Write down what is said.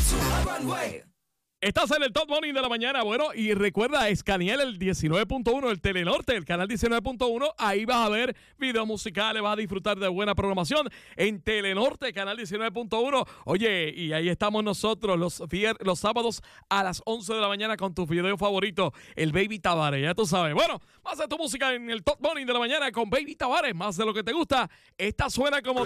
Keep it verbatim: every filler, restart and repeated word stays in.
Estás en el Top Morning de la mañana. Bueno, y recuerda escanear el diecinueve punto uno, el Telenorte, el canal diecinueve punto uno. Ahí vas a ver videos musicales, vas a disfrutar de buena programación en Telenorte, canal diecinueve punto uno. Oye, y ahí estamos nosotros los, vier- los sábados a las once de la mañana con tu video favorito, el Baby Tavares. Ya tú sabes. Bueno, más de tu música en el Top Morning de la mañana con Baby Tavares. Más de lo que te gusta. Esta suena como